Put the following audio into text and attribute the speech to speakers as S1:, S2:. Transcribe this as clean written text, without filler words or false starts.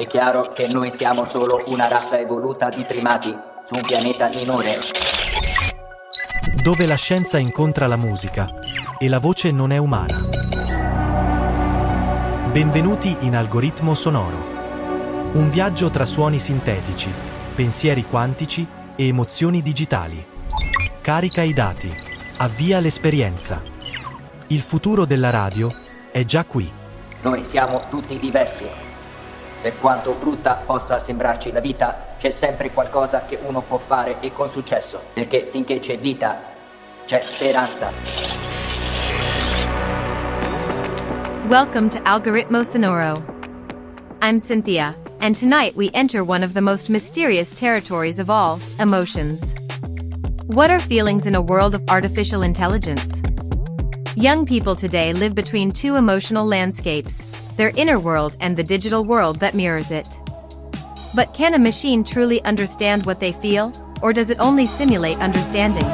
S1: È chiaro che noi siamo solo una razza evoluta di primati su un pianeta minore.
S2: Dove la scienza incontra la musica e la voce non è umana. Benvenuti in Algoritmo Sonoro. Un viaggio tra suoni sintetici, pensieri quantici e emozioni digitali. Carica i dati, avvia l'esperienza. Il futuro della radio è già qui.
S1: Noi siamo tutti diversi. Per quanto brutta possa sembrarci la vita, c'è sempre qualcosa che uno può fare e con successo, perché finché c'è vita, c'è speranza.
S3: Welcome to Algoritmo Sonoro. I'm Cynthia, and tonight we enter one of the most mysterious territories of all, emotions. What are feelings in a world of artificial intelligence? Young people today live between two emotional landscapes, their inner world and the digital world that mirrors it. But can a machine truly understand what they feel, or does it only simulate understanding?